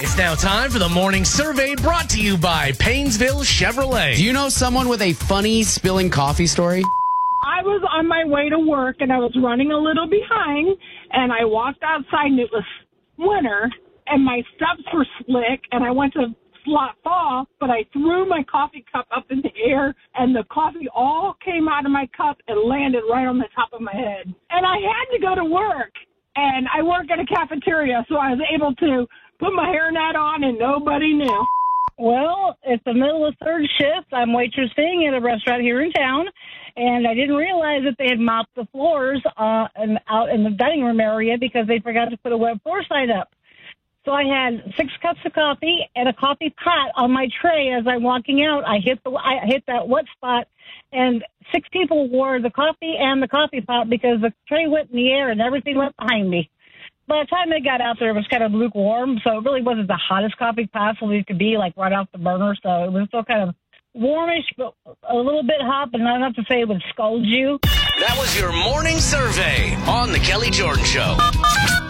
It's now time for the morning survey brought to you by Paynesville Chevrolet. Do you know someone with a funny spilling coffee story? I was on my way to work, and I was running a little behind, and I walked outside, and it was winter, and my steps were slick, and I went to fall, but I threw my coffee cup up in the air, and the coffee all came out of my cup and landed right on the top of my head. And I had to go to work, and I work at a cafeteria, so I was able to put my hairnet on, and nobody knew. Well, it's the middle of third shift. I'm waitressing at a restaurant here in town, and I didn't realize that they had mopped the floors and out in the dining room area because they forgot to put a wet floor sign up. So I had 6 cups of coffee and a coffee pot on my tray. As I'm walking out, I hit that wet spot, and 6 people wore the coffee and the coffee pot because the tray went in the air and everything went behind me. By the time they got out there, it was kind of lukewarm, so it really wasn't the hottest coffee possibly it could be, like right off the burner. So it was still kind of warmish, but a little bit hot, but not enough to say it would scald you. That was your morning survey on The Kelly Jordan Show.